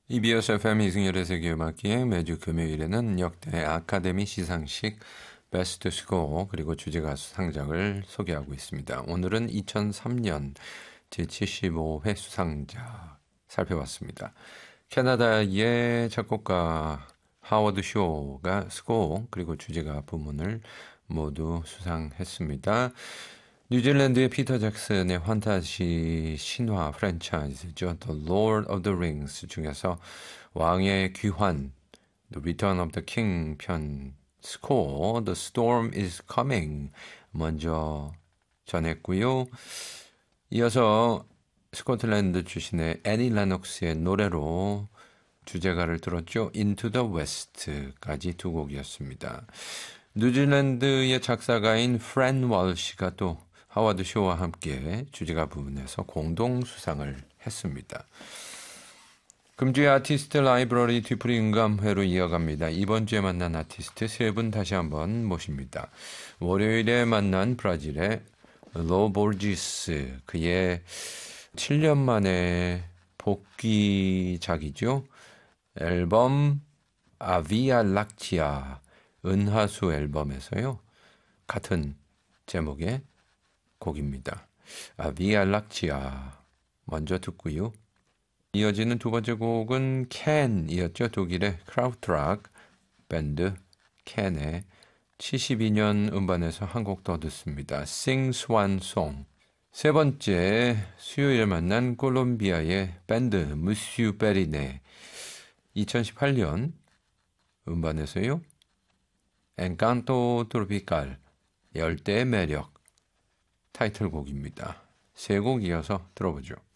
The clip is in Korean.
EBS FM 이승열의 세계음악기행 매주 금요일에는 역대 아카데미 시상식 베스트 스코어 그리고 주제가수 상장을 소개하고 있습니다. 오늘은 2003년 제75회 수상자 살펴봤습니다. 캐나다의 작곡가 하워드 쇼가 스코어 그리고 주제가 부문을 모두 수상했습니다. 뉴질랜드의 피터 잭슨의 환타지 신화 프랜차이즈죠. The Lord of the Rings 중에서 왕의 귀환, The Return of the King 편 스코어, The Storm is Coming 먼저 전했고요. 이어서 스코틀랜드 출신의 애니 레녹스의 노래로 주제가를 들었죠. Into the West까지 두 곡이었습니다. 뉴질랜드의 작사가인 프랜 월시가 또 하워드 쇼와 함께 주제가 부분에서 공동 수상을 했습니다. 금주의 아티스트 라이브러리 뒤풀이 음감회로 이어갑니다. 이번 주에 만난 아티스트 세 분 다시 한번 모십니다. 월요일에 만난 브라질의 로 보르지스, 그의 7년 만에 복귀작이죠. 앨범 아비아 락티아 은하수 앨범에서요. 같은 제목의 곡입니다. 아비아 락티아 먼저 듣고요. 이어지는 두 번째 곡은 캔이었죠. 독일의 크라우트락 밴드 캔의 72년 음반에서 한 곡 더 듣습니다. Sing Swan Song. 세 번째 수요일에 만난 콜롬비아의 밴드 무슈 베리네 2018년 음반에서요. 엔칸토 트로피칼 열대의 매력 타이틀곡입니다. 세 곡 이어서 들어보죠.